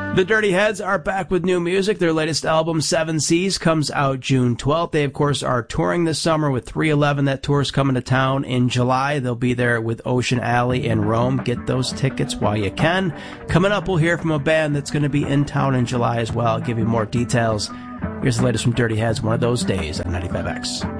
The Dirty Heads are back with new music. Their latest album, Seven Seas, comes out June 12th. They, of course, are touring this summer with 311. That tour's coming to town in July. They'll be there with Ocean Alley in Rome. Get those tickets while you can. Coming up, we'll hear from a band that's going to be in town in July as well. I'll give you more details. Here's the latest from Dirty Heads, One of Those Days on 95X.